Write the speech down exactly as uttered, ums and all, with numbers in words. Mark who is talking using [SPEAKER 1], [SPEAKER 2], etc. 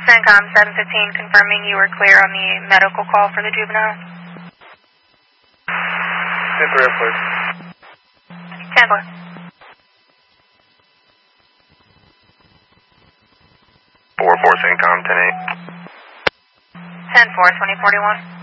[SPEAKER 1] CENTCOM seven fifteen confirming you were clear on the medical call for the juvenile.
[SPEAKER 2] ten four, please.
[SPEAKER 1] ten four.
[SPEAKER 2] four four CENTCOM ten eight.
[SPEAKER 1] ten four, twenty forty-one.